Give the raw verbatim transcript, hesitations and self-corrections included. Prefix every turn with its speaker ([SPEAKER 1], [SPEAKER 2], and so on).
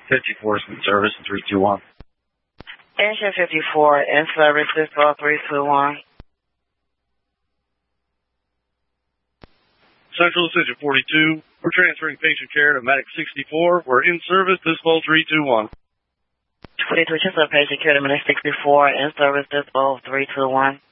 [SPEAKER 1] fifty-four is in service, three two one.
[SPEAKER 2] Engine fifty-four, in service, Dispo three two one.
[SPEAKER 3] Central Decision forty-two, we're transferring patient care to Medic sixty-four. We're in service, Dispo three two one.
[SPEAKER 2] forty-two, transfer patient care to Medic sixty-four, in service, Dispo three two one.